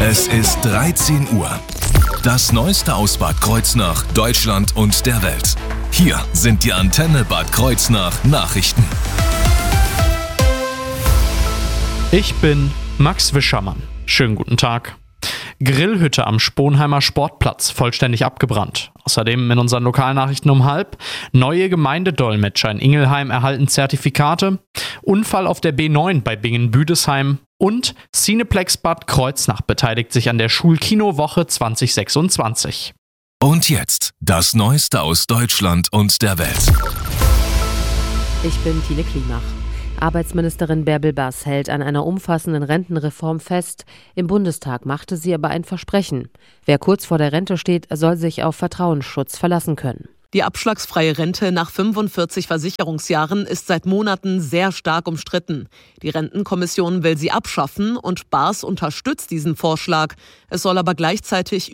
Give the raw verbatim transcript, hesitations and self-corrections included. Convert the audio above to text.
Es ist dreizehn Uhr. Das Neueste aus Bad Kreuznach, Deutschland und der Welt. Hier sind die Antenne Bad Kreuznach Nachrichten. Ich bin Max Wischermann. Schönen guten Tag. Grillhütte am Sponheimer Sportplatz vollständig abgebrannt. Außerdem in unseren Lokalnachrichten um halb. Neue Gemeindedolmetscher in Ingelheim erhalten Zertifikate. Unfall auf der B neun bei Bingen-Büdesheim. Und Cineplex Bad Kreuznach beteiligt sich an der Schulkinowoche zwanzig sechsundzwanzig. Und jetzt das Neueste aus Deutschland und der Welt. Ich bin Tine Klimach. Arbeitsministerin Bärbel Bass hält an einer umfassenden Rentenreform fest. Im Bundestag machte sie aber ein Versprechen. Wer kurz vor der Rente steht, soll sich auf Vertrauensschutz verlassen können. Die abschlagsfreie Rente nach fünfundvierzig Versicherungsjahren ist seit Monaten sehr stark umstritten. Die Rentenkommission will sie abschaffen und Baas unterstützt diesen Vorschlag. Es soll aber gleichzeitig